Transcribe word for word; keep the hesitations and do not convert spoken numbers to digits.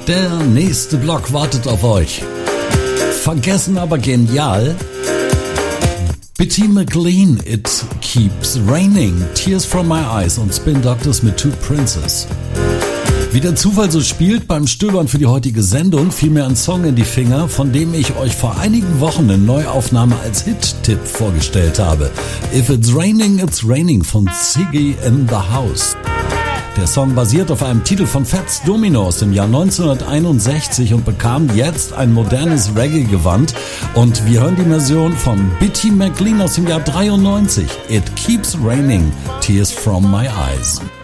Der nächste Block wartet auf euch. Vergessen aber genial. Bitty McLean, It Keeps Raining, Tears from My Eyes und Spin Doctors mit Two Princes. Wie der Zufall so spielt, beim Stöbern für die heutige Sendung fiel mir ein Song in die Finger, von dem ich euch vor einigen Wochen eine Neuaufnahme als Hit-Tipp vorgestellt habe. If It's Raining, It's Raining von Ziggy in the House. Der Song basiert auf einem Titel von Fats Domino aus dem Jahr neunzehnhunderteinundsechzig und bekam jetzt ein modernes Reggae-Gewand. Und wir hören die Version von Bitty McLean aus dem Jahr dreiundneunzig. It Keeps Raining, Tears from My Eyes.